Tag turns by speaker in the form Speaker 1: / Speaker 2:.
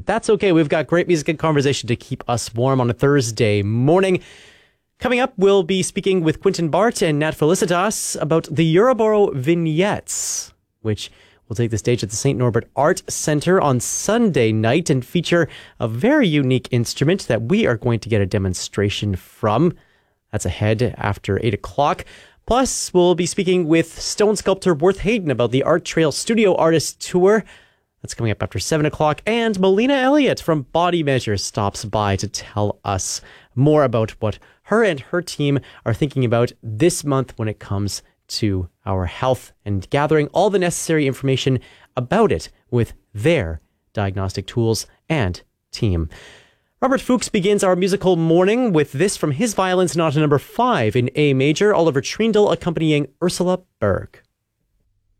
Speaker 1: that's okay. We've got great music and conversation to keep us warm on a Thursday morning. Coming up, we'll be speaking with Quentin Bart and Nat Felicitas about the Euroboro vignettes, which will take the stage at the St. Norbert Art Centre on Sunday night and feature a very unique instrument that we are going to get a demonstration from. That's ahead after 8 o'clock. Plus, we'll be speaking with stone sculptor Worth Hayden about the Art Trail Studio Artist Tour. That's coming up after 7 o'clock. And Melina Elliott from Body Measure stops by to tell us more about what her and her team are thinking about this month when it comes to our health and gathering all the necessary information about it with their diagnostic tools and team. Robert Fuchs begins our musical morning with this from his Violin Sonata No. 5 in A major, Oliver Trindle accompanying Ursula Berg.